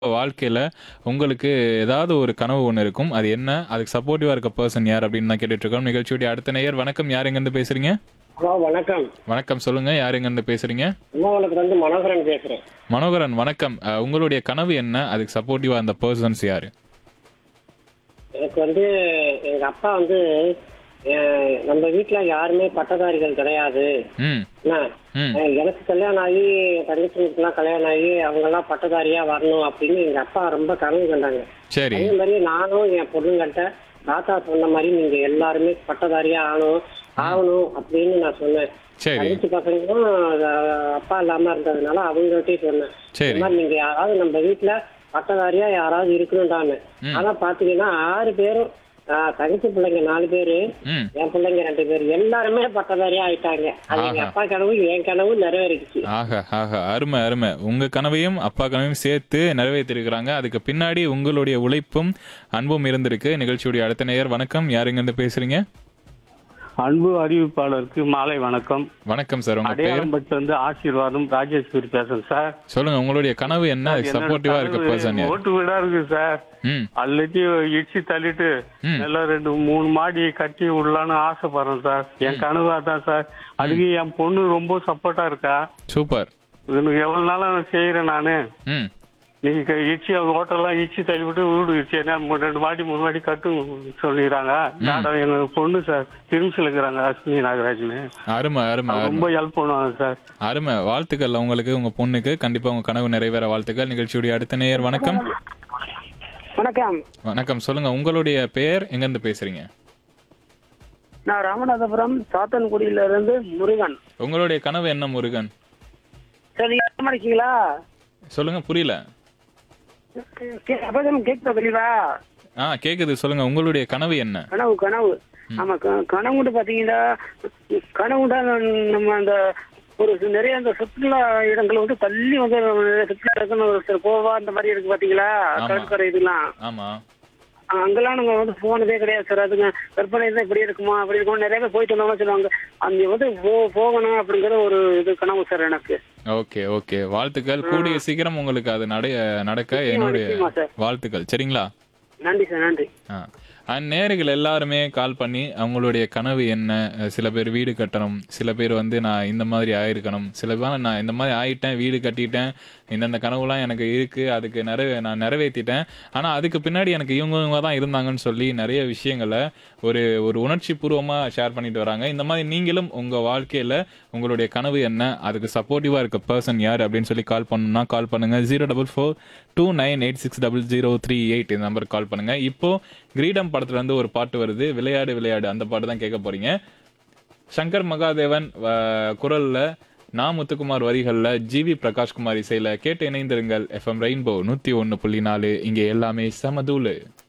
வாழ்க்கையில உங்களுக்கு ஏதாவது ஒரு கனவு ஒண்ணு இருக்கும். அது என்ன? அதுக்கு சப்போர்ட்டிவா இருக்க பெர்சன் யார் அப்படின்னு தான் கேட்டுட்டு இருக்கோம். நிகழ்ச்சியுடைய அடுத்த நேயர் வணக்கம். யார் எங்கேருந்து பேசுறீங்க? ஹலோ வணக்கம். வணக்கம் சொல்லுங்க. யார் எங்கேருந்து பேசுறீங்க? கும்பகோணத்துல இருந்து மனோகரன் பேசுறேன். மனோகரன் வணக்கம். உங்களுடைய கனவு என்ன? அதுக்கு சப்போர்ட்டிவா அந்த பெர்சன்ஸ் யாரு? எனக்கு எங்க அப்பா நம்ம வீட்டுல யாருமே பட்டதாரிகள் கிடையாது. ம். என்ன, ம். எனக்கு கல்யாணம் ஆகி தங்கச்சிங்களுக்குலாம் கல்யாணம் ஆகி அவங்க எல்லாம் பட்டதாரியா வரணும் அப்படின்னு எங்க அப்பா ரொம்ப கனவு கண்டாங்க. சரி. அதே மாதிரி நானும் என் பொண்ணுங்கள்ட்ட தாத்தா சொன்ன மாதிரி நீங்க எல்லாருமே பட்டதாரியா ஆகணும் அப்படின்னு நான் சொன்னேன். சரி. தங்கச்சி பசங்களும் அப்பா இல்லாம இருந்ததுனால அவங்கள்ட்டயும் சொன்னேன். சரி. இந்த மாதிரி நீங்க யாராவது நம்ம வீட்டுல பட்டதாரியா யாராவது இருக்கணும்டான்னு. ஆனா பாத்தீங்கன்னா 6 பேரும் தங்கச்சி பிள்ளைங்க 4 பேரு, ம். என் பிள்ளைங்க 2 பேரு எல்லாருமே பட்டதாரியா ஆயிட்டாங்க. அது எங்க ஆஹா. அப்பா கனவு என் கனவு நிறைவேறிடுச்சு. ஆஹா, ஆஹா. அருமை, அருமை. உங்க கனவையும் அப்பா கனவையும் சேர்த்து நிறைவேற்றிருக்கிறாங்க. அதுக்கு பின்னாடி உங்களுடைய உழைப்பும் அன்பும் இருந்திருக்கு. நிகழ்ச்சியுடைய அடுத்த நேயர் வணக்கம். யார் எங்கேருந்து பேசுறீங்க? அன்பு அறிவிப்பாளருக்கு மாலை வணக்கம். வணக்கம் சார். உங்க பேர்? அடையாளம்பட்டு வந்து ஆசீர்வாதம் ராஜேஸ்வரி பேசுறேன் சார். சொல்லுங்க. உங்களுடைய கனவு என்ன? என்னோட சப்போர்ட்டிவா இருக்க கனவு பர்சன் யார்? ஓட்டு வீடா இருக்கு சார். ம். எல்லாத்தையும் இடிச்சு தள்ளிட்டு ம். எல்லாம் 2-3 மாடி கட்டி விடலான்னு ஆசைப்படுறேன் சார். என் கனவு அதான் சார். அதுக்கு என் பொண்ணு ரொம்ப சப்போர்ட்டா இருக்கா. சூப்பர். எனக்கு எவ்வளவு நாளா நான் செய்யறேன் நானு. ம். நீங்க இடிச்சு அவங்க ஹோட்டல்லாம் இடிச்சு தள்ளி விட்டு வீடு இடிச்சு 2 மாடி 3 மாடி கட்டும் சொல்லிடுறாங்க. மேடம் எங்க பொண்ணு சார் திரும்சில் இருக்கிறாங்க அஸ்வினி நாகராஜ்னு. அருமை, அருமை, அவங்க அருமை. ரொம்ப ஹெல்ப் பண்ணுவாங்க சார். அருமை. வாழ்த்துக்கள் உங்களுக்கு, உங்க பொண்ணுக்கு. கண்டிப்பா உங்க கனவு நிறைவேற வாழ்த்துக்கள். நிகழ்ச்சியுடைய அடுத்த நேயர் வணக்கம். வணக்கம். வணக்கம் சொல்லுங்க. உங்களுடைய பெயர், எங்க இருந்து பேசுறீங்க? நான் ராமநாதபுரம் சாத்தன்குடியில இருந்து முருகன். உங்களுடைய கனவு என்ன முருகன்? சரி, இருக்கீங்களா? சொல்லுங்க. புரியல. கேக்குதா தெளிவா? கேக்குது. சொல்லுங்க. உங்களுடைய கனவு என்ன? கனவு ஆமா. கனவுண்டு பாத்தீங்கன்னா கனவுண்டா நம்ம அந்த ஒரு நிறைய அந்த சுற்றுலா இடங்கள் தள்ளி சுற்றுலா இடங்கள் ஒருத்தர் கோவா அந்த மாதிரி இருக்கு பாத்தீங்களா, ஆமா. கடற்கரை இதெல்லாம். ஆமா. அங்கெல்லாம் நாங்க போனதே கிடையாது சார். அதுங்க கற்பனை தான் இப்படி இருக்குமா அப்படி இருக்குமா நிறைய பேர் போயிட்டு வந்தோம்னு சொல்லுவாங்க. அங்க போகணும் அப்படிங்கிற ஒரு இது கனவு சார் எனக்கு. Okay, okay. வாழ்த்துக்கள். கூடிய சீக்கிரம் உங்களுக்கு அது நடக்க என்னுடைய நிச்சயமா சார். வாழ்த்துக்கள். சரிங்களா? நன்றி சார், நன்றி. நேயர்கள் எல்லாருமே கால் பண்ணி அவங்களுடைய கனவு என்ன, சில பேர் வீடு கட்டணும், சில பேர் நான் இந்த மாதிரி ஆயிருக்கணும், சில பேர் நான் இந்த மாதிரி ஆயிட்டேன், வீடு கட்டிட்டேன், இந்தந்த கனவுலாம் எனக்கு இருக்கு, அதுக்கு நான் நிறைவேற்றிட்டேன், ஆனால் அதுக்கு பின்னாடி எனக்கு இவங்க தான் இருந்தாங்கன்னு சொல்லி நிறைய விஷயங்களை ஒரு ஒரு உணர்ச்சி பூர்வமாக ஷேர் பண்ணிட்டு வராங்க. இந்த மாதிரி நீங்களும் உங்கள் வாழ்க்கையில் உங்களுடைய கனவு என்ன, அதுக்கு சப்போர்ட்டிவாக இருக்க பர்சன் யார் அப்படின்னு சொல்லி கால் பண்ணணும்னா கால் பண்ணுங்க. 04429860038 இந்த நம்பருக்கு கால் பண்ணுங்க. இப்போ கிரீடம் படத்துல இருந்து ஒரு பாட்டு வருது, விளையாடு விளையாடு. அந்த பாட்டு தான் கேட்க போறீங்க. சங்கர் மகாதேவன் குரல்ல, நா முத்துக்குமார் வரிகள்ல, ஜிவி பிரகாஷ்குமார் இசையில கேட்டு இணைந்திருங்கள். FM rainbow 101.4. இங்கே எல்லாமே சமதூளு.